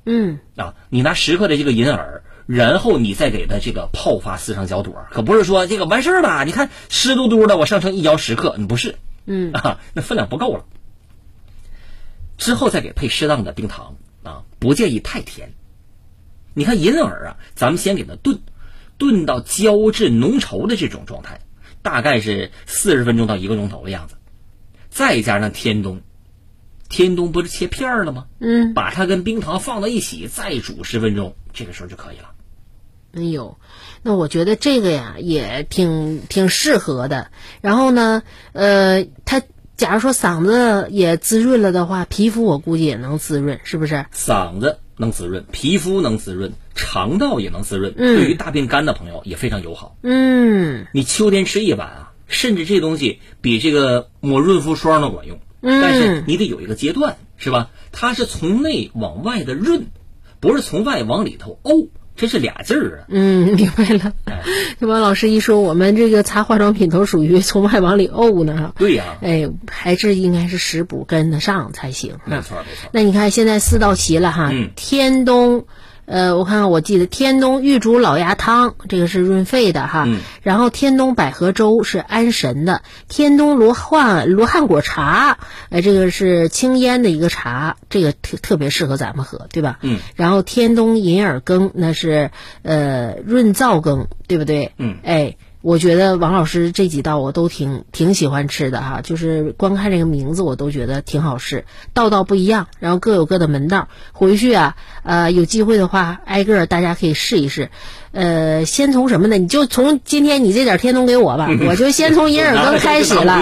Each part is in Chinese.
你拿10克的这个银耳，然后你再给它这个泡发撕成小朵，可不是说这个完事儿了，你看湿嘟嘟的我上成1勺10克，不是，那分量不够了。之后再给配适当的冰糖不建议太甜。你看银耳咱们先给它炖到胶质浓稠的这种状态，大概是40分钟到1个钟头的样子，再加上天冬不是切片了吗？把它跟冰糖放到一起，再煮10分钟，这个时候就可以了。 哎呦，那我觉得这个呀也挺适合的。然后呢，它假如说嗓子也滋润了的话，皮肤我估计也能滋润，是不是？ 嗓子能滋润，皮肤能滋润，肠道也能滋润，对于大便干的朋友也非常友好。你秋天吃一碗甚至这东西比这个抹润肤霜都管用。但是你得有一个阶段，是吧？它是从内往外的润，不是从外往里头沤，这是俩劲儿明白了。这王老师一说，我们这个擦化妆品都属于从外往里沤呢。 对呀。 还是应该是食补跟得上才行。 没错没错。 那你看现在4道齐了哈。天冬我看看，我记得天冬玉竹老鸭汤，这个是润肺的哈。然后天冬百合粥是安神的，天冬罗汉果茶，这个是清咽的一个茶，这个特别适合咱们喝，对吧？然后天冬银耳羹，那是润燥羹，对不对？我觉得王老师这几道我都挺喜欢吃的哈，就是光看这个名字我都觉得挺好吃，道不一样，然后各有各的门道。回去有机会的话，挨个大家可以试一试。先从什么呢？你就从今天你这点天冬给我吧，我就先从银耳羹开始了。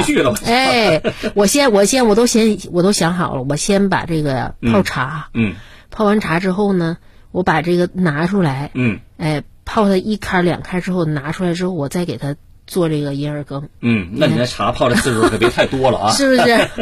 我都想好了，我先把这个泡茶，泡完茶之后呢，我把这个拿出来，泡它1开2开之后拿出来之后，我再给它做这个银耳羹。 那你那茶泡的次数可别太多了啊。 是不是？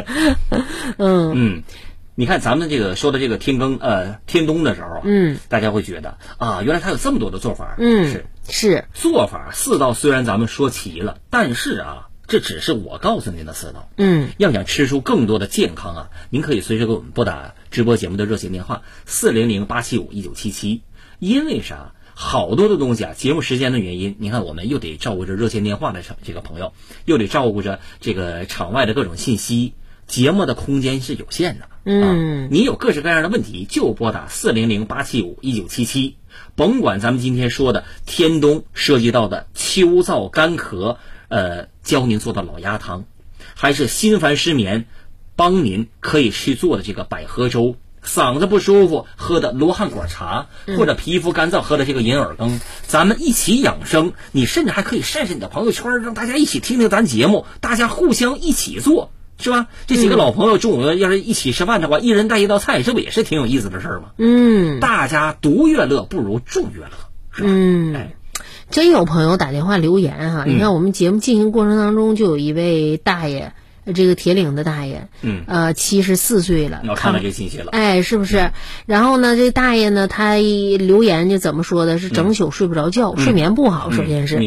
你看咱们这个说的这个天冬的时候大家会觉得原来它有这么多的做法。 是做法4道虽然咱们说齐了，但是这只是我告诉您的4道。要想吃出更多的健康您可以随时给我们拨打直播节目的热线电话400-875-1977。因为啥？好多的东西节目时间的原因，你看我们又得照顾着热线电话的这个朋友，又得照顾着这个场外的各种信息，节目的空间是有限的。你有各式各样的问题，就拨打400-875-1977。甭管咱们今天说的天冬涉及到的秋燥干咳，教您做的老鸭汤，还是心烦失眠，帮您可以去做的这个百合粥，嗓子不舒服喝的罗汉果茶，或者皮肤干燥喝的这个银耳羹，咱们一起养生。你甚至还可以晒晒你的朋友圈，让大家一起听听咱节目，大家互相一起做，是吧？这几个老朋友中午要是一起吃饭的话，一人带一道菜，这不也是挺有意思的事儿吗？大家独乐乐不如众乐乐，是吧？ 真有朋友打电话留言你看我们节目进行过程当中，就有一位大爷，这个铁岭的大爷，74岁了。 我看到这信息了。 是不是？然后呢，这大爷呢，他留言就怎么说的？是整宿睡不着觉，睡眠不好，首先是。